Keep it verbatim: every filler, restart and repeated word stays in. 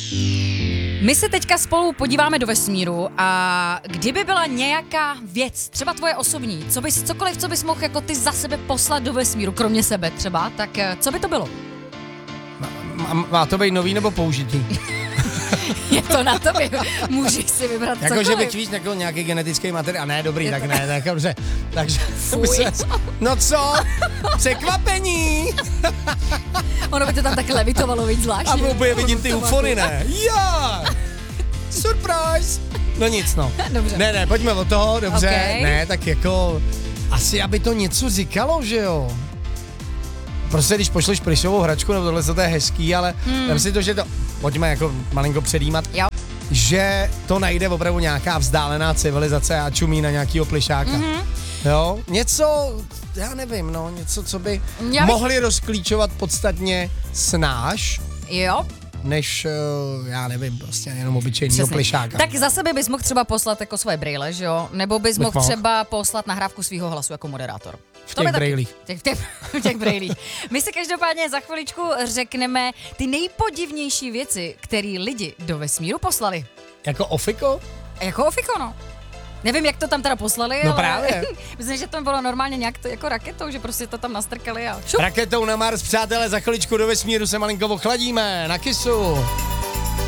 My se teďka spolu podíváme do vesmíru a kdyby byla nějaká věc, třeba tvoje osobní, co bys, cokoliv, co bys mohl jako ty za sebe poslat do vesmíru, kromě sebe třeba, tak co by to bylo? Má, má to být nový nebo použitý? Je to na tobě, můžeš si vybrat jako, cokoliv. že bych víc jako nějaký genetický materiál, ne, dobrý, Je tak to... ne, tak dobře, takže... Fuj. Se, no co? Překvapení! Ono by to tam tak levitovalo víc zvláštně. A úplně vidím ty ufony, ne? Jo! Surprise! No nic, no. Dobře. Ne, ne, pojďme od toho, dobře. Okay. Ne, tak jako... Asi, aby to něco říkalo, že jo? Prostě, když pošleš plyšovou hračku, nebo tohle, to je hezký, ale hmm. dám si to, že to... Pojďme jako malinko předjímat. Jo. Že to najde opravdu nějaká vzdálená civilizace a čumí na nějakýho plyšáka. Mm-hmm. Jo? Něco, já nevím, no, něco, co by já mohli bych... rozklíčovat podstatně snáš. Jo. Než, já nevím, prostě jenom obyčejného plyšáka. Tak za sebe bys mohl třeba poslat jako svoje brýle, že jo? Nebo bys mohl třeba poslat nahrávku svýho hlasu jako moderátor. V těch brýlích. V těch, těch, těch brýlích. My si každopádně za chviličku řekneme ty nejpodivnější věci, které lidi do vesmíru poslali. Jako ofiko? Jako ofiko, no. Nevím, jak to tam teda poslali, no ale právě. Myslím, že to bylo normálně nějak to, jako raketou, že prostě to tam nastrkali a šup. Raketou na Mars, přátelé, za chviličku do vesmíru se malinko ochladíme. Na kysu.